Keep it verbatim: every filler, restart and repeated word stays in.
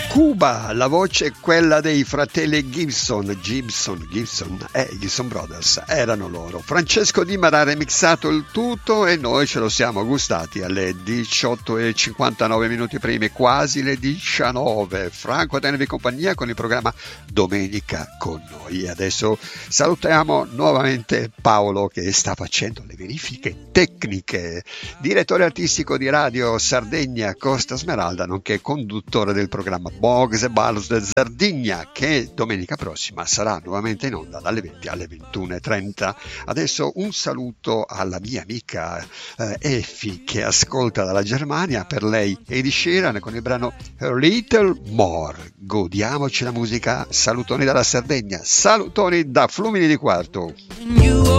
Cuba, la voce è quella dei fratelli Gibson, Gibson, Gibson, eh, Gibson Brothers, erano loro. Francesco Di Marà ha remixato il tutto e noi ce lo siamo gustati alle diciotto e cinquantanove minuti primi, quasi le diciannove. Franco a tenervi compagnia con il programma Domenica con noi. Adesso salutiamo nuovamente Paolo che sta facendo le verifiche tecniche, direttore artistico di Radio Sardegna Costa Smeralda, nonché conduttore del programma Bogs e Balls de Sardegna, che domenica prossima sarà nuovamente in onda dalle venti alle ventuno e trenta. Adesso un saluto alla mia amica eh, Effi che ascolta dalla Germania, per lei Ed Sheeran con il brano A Little More. Godiamoci la musica. Salutoni dalla Sardegna, salutoni da Flumini di Quarto.